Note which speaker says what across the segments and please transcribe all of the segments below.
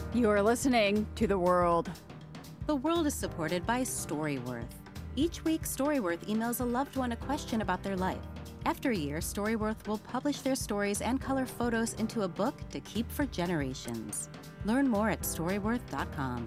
Speaker 1: You're listening to The World.
Speaker 2: The World is supported by Storyworth. Each week, Storyworth emails a loved one a question about their life. After a year, Storyworth will publish their stories and color photos into a book to keep for generations. Learn more at Storyworth.com.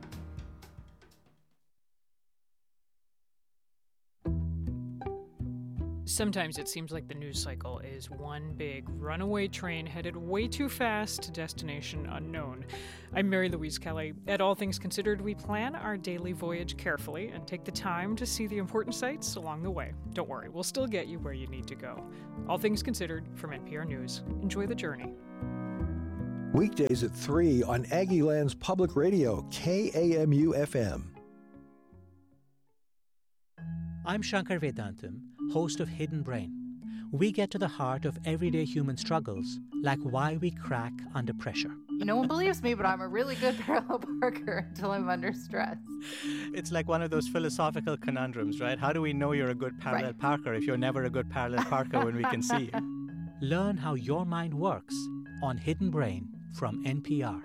Speaker 3: Sometimes it seems like the news cycle is one big runaway train headed way too fast to destination unknown. I'm Mary Louise Kelly. At All Things Considered, we plan our daily voyage carefully and take the time to see the important sights along the way. Don't worry, we'll still get you where you need to go. All Things Considered from NPR News. Enjoy the journey.
Speaker 4: Weekdays at 3 on Aggieland's Public Radio, KAMU-FM.
Speaker 5: I'm Shankar Vedantam, host of Hidden Brain. We get to the heart of everyday human struggles, like why we crack under pressure.
Speaker 6: No one believes me, but I'm a really good parallel parker until I'm under stress.
Speaker 5: It's like one of those philosophical conundrums, right? How do we know you're a good parallel parker if you're never a good parallel parker when we can see you? Learn how your mind works on Hidden Brain from NPR.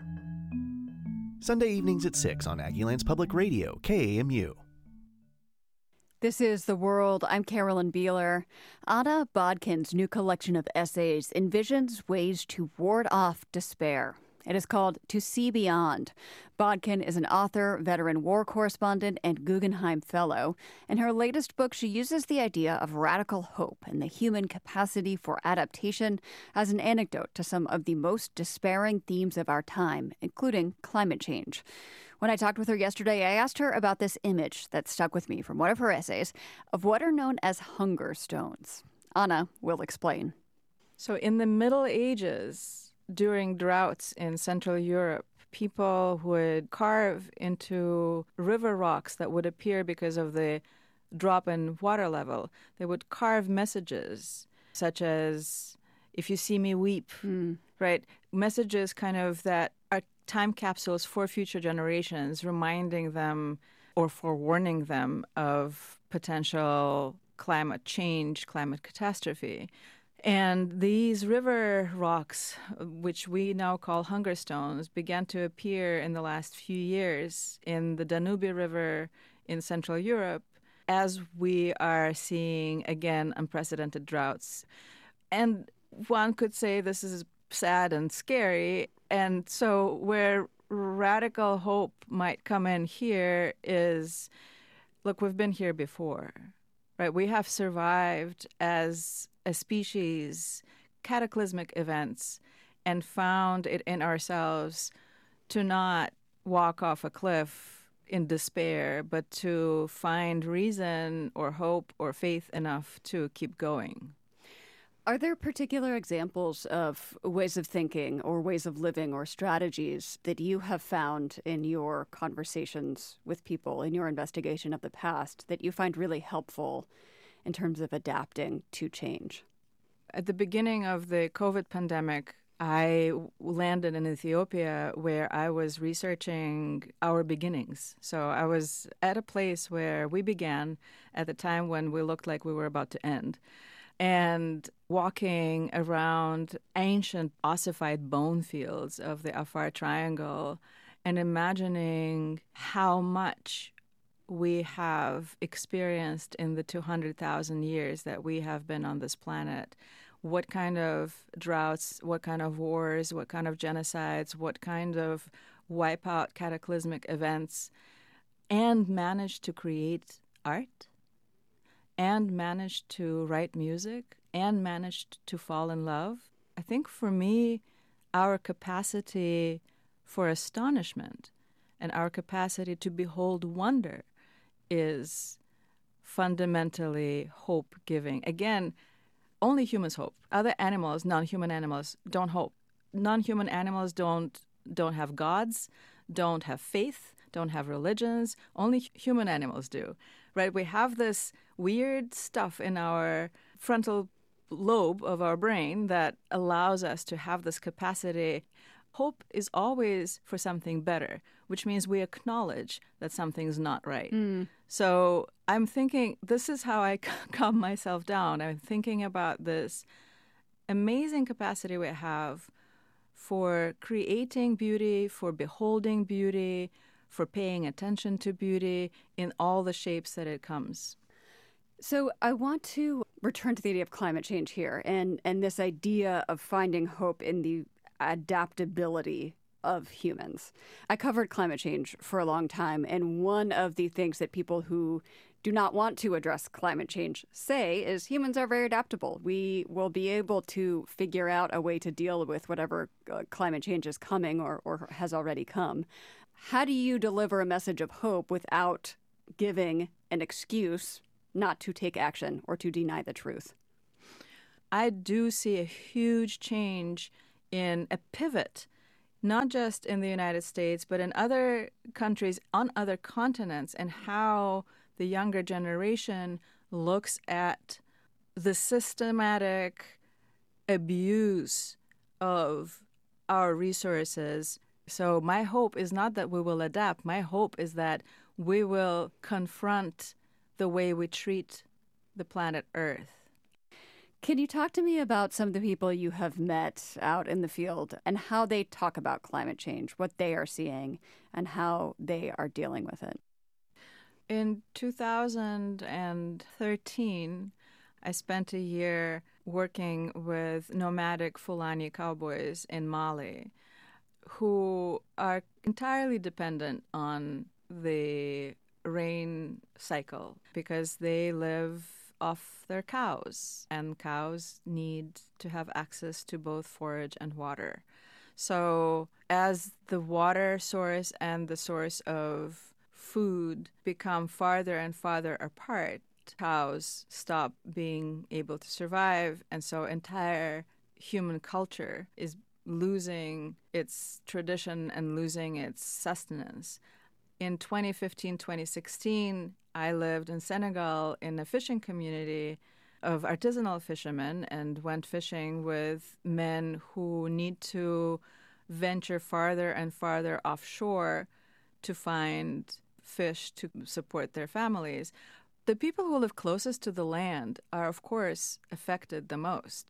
Speaker 7: Sunday evenings at 6 on Aggieland's Public Radio, KAMU.
Speaker 1: This is The World. I'm Carolyn Beeler. Anna Bodkin's new collection of essays envisions ways to ward off despair. It is called To See Beyond. Bodkin is an author, veteran war correspondent, and Guggenheim Fellow. In her latest book, she uses the idea of radical hope and the human capacity for adaptation as an anecdote to some of the most despairing themes of our time, including climate change. When I talked with her yesterday, I asked her about this image that stuck with me from one of her essays of what are known as hunger stones. Anna will explain.
Speaker 8: So in the Middle Ages, during droughts in Central Europe, people would carve into river rocks that would appear because of the drop in water level. They would carve messages such as, if you see me weep, right? Messages kind of that are time capsules for future generations, reminding them or forewarning them of potential climate change, climate catastrophe. And these river rocks, which we now call hunger stones, began to appear in the last few years in the Danube River in Central Europe as we are seeing, again, unprecedented droughts. And one could say this is sad and scary. And so where radical hope might come in here is, look, we've been here before, right? We have survived as a species cataclysmic events and found it in ourselves to not walk off a cliff in despair, but to find reason or hope or faith enough to keep going.
Speaker 1: Are there particular examples of ways of thinking or ways of living or strategies that you have found in your conversations with people, in your investigation of the past, that you find really helpful in terms of adapting to change?
Speaker 8: At the beginning of the COVID pandemic, I landed in Ethiopia where I was researching our beginnings. So I was at a place where we began at the time when we looked like we were about to end. And walking around ancient ossified bone fields of the Afar Triangle and imagining how much we have experienced in the 200,000 years that we have been on this planet. What kind of droughts, what kind of wars, what kind of genocides, what kind of wipeout cataclysmic events, and managed to create art, and managed to write music, and managed to fall in love. I think for me, our capacity for astonishment and our capacity to behold wonder is fundamentally hope-giving. Again, only humans hope. Other animals, non-human animals, don't hope. Non-human animals don't have gods, don't have faith, don't have religions. Only human animals do, right? We have this weird stuff in our frontal lobe of our brain that allows us to have this capacity. Hope is always for something better, which means we acknowledge that something's not right. So I'm thinking, this is how I calm myself down. I'm thinking about this amazing capacity we have for creating beauty, for beholding beauty, for paying attention to beauty in all the shapes that it comes.
Speaker 1: So I want to return to the idea of climate change here and this idea of finding hope in the adaptability of humans. I covered climate change for a long time, and one of the things that people who do not want to address climate change say is humans are very adaptable. We will be able to figure out a way to deal with whatever climate change is coming or has already come. How do you deliver a message of hope without giving an excuse not to take action or to deny the truth?
Speaker 8: I do see a huge change in a pivot, not just in the United States, but in other countries, on other continents, and how the younger generation looks at the systematic abuse of our resources. So my hope is not that we will adapt. My hope is that we will confront the way we treat the planet Earth.
Speaker 1: Can you talk to me about some of the people you have met out in the field and how they talk about climate change, what they are seeing, and how they are dealing with it?
Speaker 8: In 2013, I spent a year working with nomadic Fulani cowboys in Mali who are entirely dependent on the rain cycle because they live off their cows, and cows need to have access to both forage and water. So as the water source and the source of food become farther and farther apart, cows stop being able to survive, and so entire human culture is losing its tradition and losing its sustenance. In 2015, 2016, I lived in Senegal in a fishing community of artisanal fishermen and went fishing with men who need to venture farther and farther offshore to find fish to support their families. The people who live closest to the land are, of course, affected the most.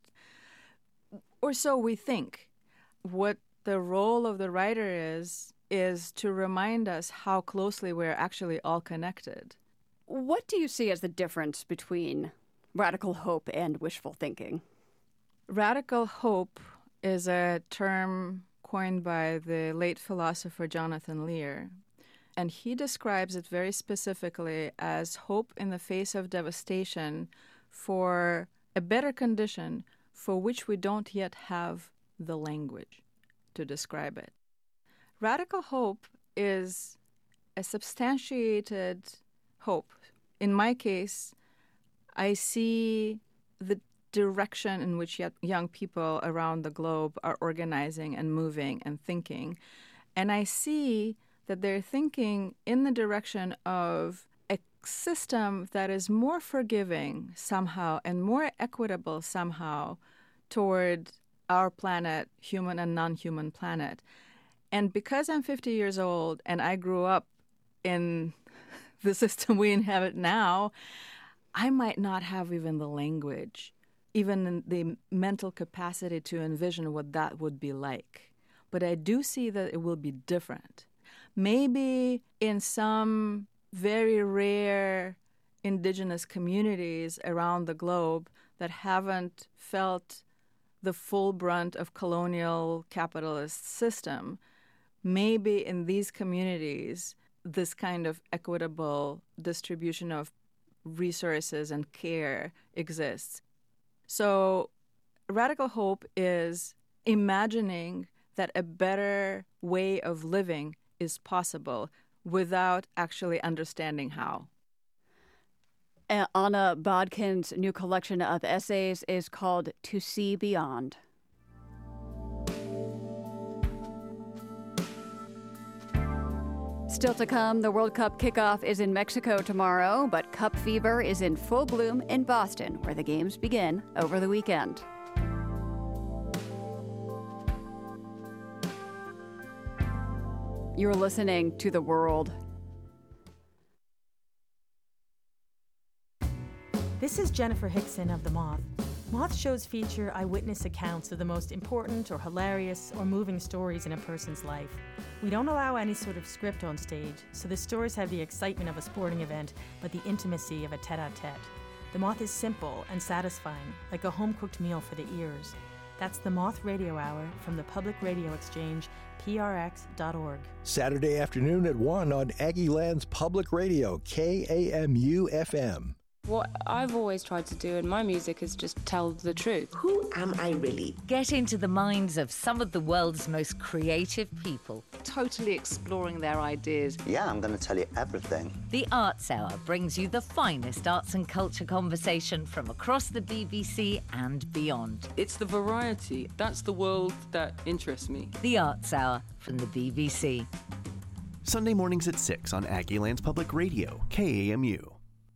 Speaker 8: Or so we think. What the role of the writer is to remind us how closely we're actually all connected.
Speaker 1: What do you see as the difference between radical hope and wishful thinking?
Speaker 8: Radical hope is a term coined by the late philosopher Jonathan Lear, and he describes it very specifically as hope in the face of devastation for a better condition for which we don't yet have the language to describe it. Radical hope is a substantiated hope. In my case, I see the direction in which young people around the globe are organizing and moving and thinking. And I see that they're thinking in the direction of a system that is more forgiving somehow and more equitable somehow toward our planet, human and non-human planet. And because I'm 50 years old and I grew up in the system we inhabit now, I might not have even the language, even the mental capacity to envision what that would be like. But I do see that it will be different. Maybe in some very rare indigenous communities around the globe that haven't felt the full brunt of colonial capitalist system, maybe in these communities, this kind of equitable distribution of resources and care exists. So radical hope is imagining that a better way of living is possible without actually understanding how.
Speaker 1: Anna Bodkin's new collection of essays is called To See Beyond. Still to come, the World Cup kickoff is in Mexico tomorrow, but Cup fever is in full bloom in Boston, where the games begin over the weekend. You're listening to The World.
Speaker 9: This is Jennifer Hickson of The Moth. Moth shows feature eyewitness accounts of the most important or hilarious or moving stories in a person's life. We don't allow any sort of script on stage, so the stories have the excitement of a sporting event, but the intimacy of a tete-a-tete. The Moth is simple and satisfying, like a home-cooked meal for the ears. That's the Moth Radio Hour from the Public Radio Exchange, prx.org.
Speaker 4: Saturday afternoon at 1 on Aggieland's Public Radio, KAMU-FM.
Speaker 10: What I've always tried to do in my music is just tell the truth.
Speaker 11: Who am I really?
Speaker 12: Get into the minds of some of the world's most creative people.
Speaker 13: Totally exploring their ideas.
Speaker 14: Yeah, I'm going to tell you everything.
Speaker 12: The Arts Hour brings you the finest arts and culture conversation from across the BBC and beyond.
Speaker 10: It's the variety. That's the world that interests me.
Speaker 12: The Arts Hour from the BBC.
Speaker 7: Sunday mornings at 6 on Aggieland's Public Radio, KAMU.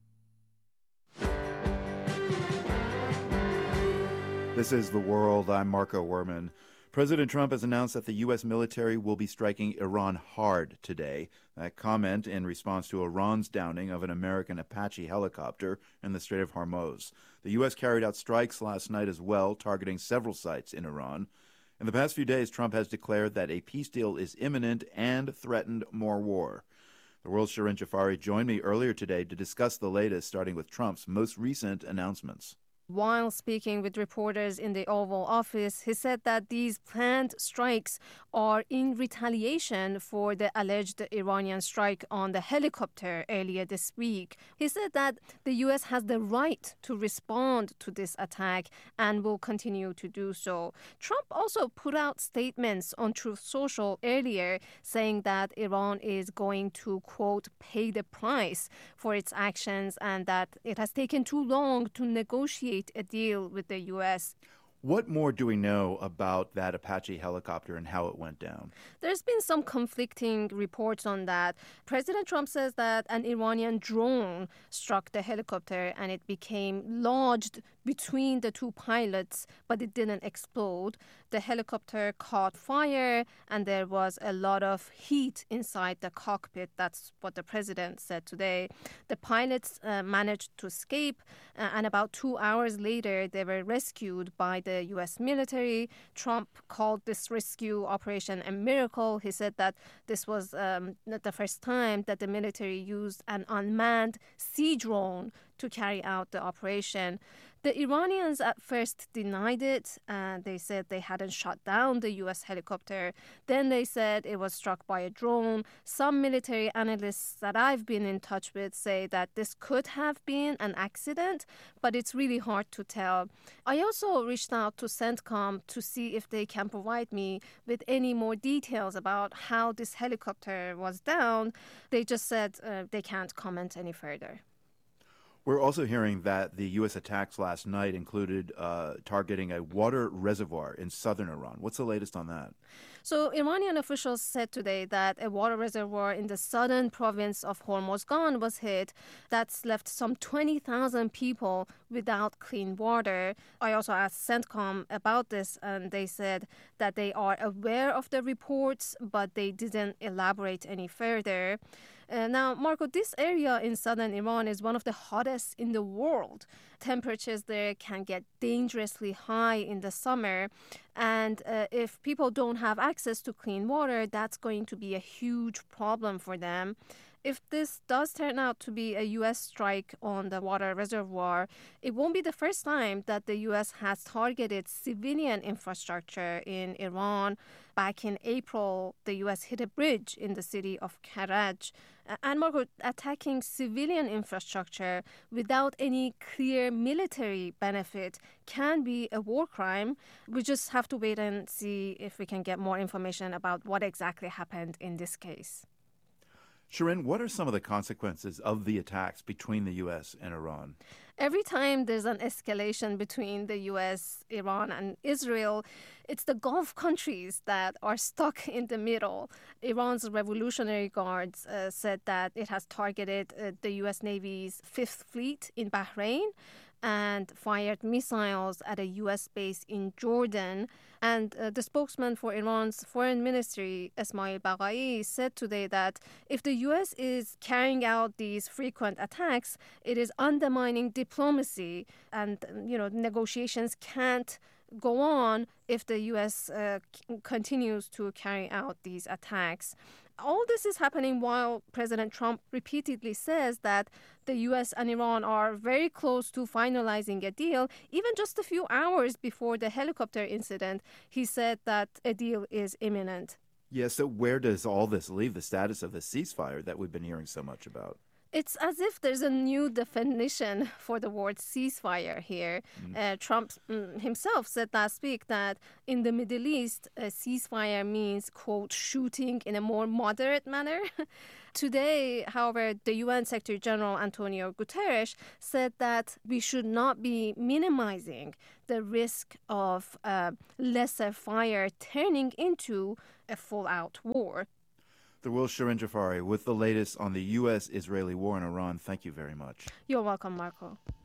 Speaker 15: This is The World. I'm Marco Werman. President Trump has announced that the U.S. military will be striking Iran hard today. That comment in response to Iran's downing of an American Apache helicopter in the Strait of Hormuz. The U.S. carried out strikes last night as well, targeting several sites in Iran. In the past few days, Trump has declared that a peace deal is imminent and threatened more war. The World's Shirin Jafari joined me earlier today to discuss the latest, starting with Trump's most recent announcements.
Speaker 16: While speaking with reporters in the Oval Office, he said that these planned strikes are in retaliation for the alleged Iranian strike on the helicopter earlier this week. He said that the U.S. has the right to respond to this attack and will continue to do so. Trump also put out statements on Truth Social earlier saying that Iran is going to, quote, pay the price for its actions and that it has taken too long to negotiate a deal with the U.S.
Speaker 15: What more do we know about that Apache helicopter and how it went down?
Speaker 16: There's been some conflicting reports on that. President Trump says that an Iranian drone struck the helicopter and it became lodged between the two pilots, but it didn't explode. The helicopter caught fire and there was a lot of heat inside the cockpit. That's what the president said today. The pilots managed to escape and about 2 hours later they were rescued by the U.S. military. Trump called this rescue operation a miracle. He said that this was not the first time that the military used an unmanned sea drone to carry out the operation. The Iranians at first denied it. They said they hadn't shot down the U.S. helicopter. Then they said it was struck by a drone. Some military analysts that I've been in touch with say that this could have been an accident, but it's really hard to tell. I also reached out to CENTCOM to see if they can provide me with any more details about how this helicopter was down. They just said they can't comment any further.
Speaker 15: We're also hearing that the U.S. attacks last night included targeting a water reservoir in southern Iran. What's the latest on that?
Speaker 16: So Iranian officials said today that a water reservoir in the southern province of Hormozgan was hit. That's left some 20,000 people without clean water. I also asked CENTCOM about this, and they said that they are aware of the reports, but they didn't elaborate any further. Now, Marco, this area in southern Iran is one of the hottest in the world. Temperatures there can get dangerously high in the summer. And if people don't have access to clean water, that's going to be a huge problem for them. If this does turn out to be a U.S. strike on the water reservoir, it won't be the first time that the U.S. has targeted civilian infrastructure in Iran. Back in April, the U.S. hit a bridge in the city of Karaj. And Margot, attacking civilian infrastructure without any clear military benefit can be a war crime. We just have to wait and see if we can get more information about what exactly happened in this case.
Speaker 15: Shirin, what are some of the consequences of the attacks between the U.S. and Iran?
Speaker 16: Every time there's an escalation between the U.S., Iran, and Israel, it's the Gulf countries that are stuck in the middle. Iran's Revolutionary Guards said that it has targeted the U.S. Navy's Fifth Fleet in Bahrain and fired missiles at a U.S. base in Jordan. And the spokesman for Iran's foreign ministry, Esmail Baghai, said today that if the U.S. is carrying out these frequent attacks, it is undermining diplomacy, and negotiations can't go on if the U.S. Continues to carry out these attacks. All this is happening while President Trump repeatedly says that the U.S. and Iran are very close to finalizing a deal. Even just a few hours before the helicopter incident, he said that a deal is imminent.
Speaker 15: Yeah, so where does all this leave the status of the ceasefire that we've been hearing so much about?
Speaker 16: It's as if there's a new definition for the word ceasefire here. Trump himself said last week that in the Middle East, a ceasefire means, quote, shooting in a more moderate manner. Today, however, the UN Secretary General Antonio Guterres said that we should not be minimizing the risk of lesser fire turning into a full-out war.
Speaker 15: The world's Shirin Jafari with the latest on the U.S.-Israeli war in Iran. Thank you very much.
Speaker 16: You're welcome, Marco.